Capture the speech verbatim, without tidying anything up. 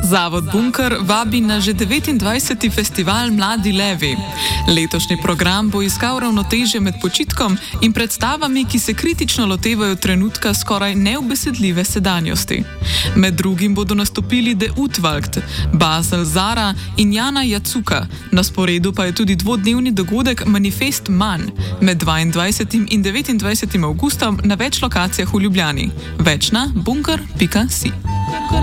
Zavod Bunker vabi na že devetindvajseti festival Mladi levi. Letošnji program bo iskal ravnotežje med počitkom in predstavami, ki se kritično lotevajo trenutka skoraj neubesedljive sedanjosti. Med drugim bodo nastopili The Utvalkt, Basel Zara in Jana Jacuka. Na sporedu pa je tudi dvodnevni dogodek Manifest Manj med dvaindvajsetim in devetindvajsetim avgustom na več lokacijah v Ljubljani. Več na bunker pika si.